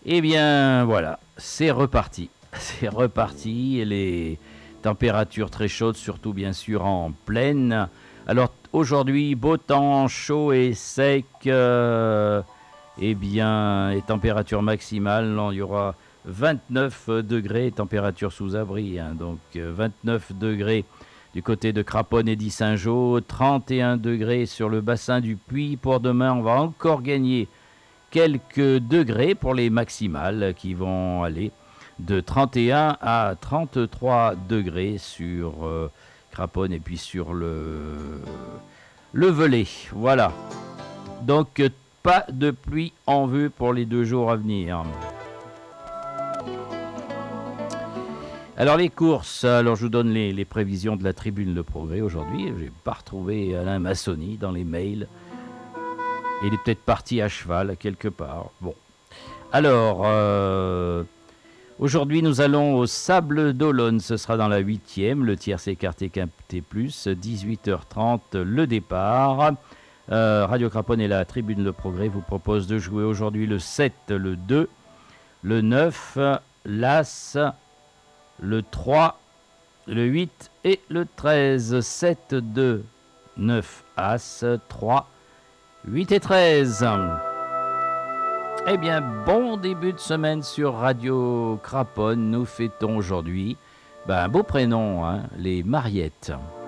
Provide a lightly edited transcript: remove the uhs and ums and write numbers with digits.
Eh bien, voilà, c'est reparti. C'est reparti. Les températures très chaudes, surtout bien sûr en plaine. Alors aujourd'hui, beau temps, chaud et sec. Eh bien, les températures maximales, il y aura 29 degrés, température sous abri. Donc 29 degrés du côté de Craponne et d'Issingeau, 31 degrés sur le bassin du Puy. Pour demain, on va encore gagner quelques degrés pour les maximales qui vont aller de 31 à 33 degrés sur Craponne et puis sur le Velay. Voilà. Donc pas de pluie en vue pour les 2 jours à venir. Alors les courses, alors je vous donne les prévisions de la Tribune Le Progrès aujourd'hui. Je n'ai pas retrouvé Alain Massoni dans les mails. Il est peut-être parti à cheval quelque part. Bon. Alors, aujourd'hui, nous allons au Sable d'Olonne. Ce sera dans la 8e. Le tiers écarté quinté plus. 18h30, le départ. Radio Craponne et la Tribune Le Progrès vous proposent de jouer aujourd'hui le 7, le 2, le 9, l'As, le 3, le 8 et le 13. 7, 2, 9, As, 3, 8 et 13. Eh bien, bon début de semaine sur Radio Craponne. Nous fêtons aujourd'hui un beau prénom, hein, les Mariettes.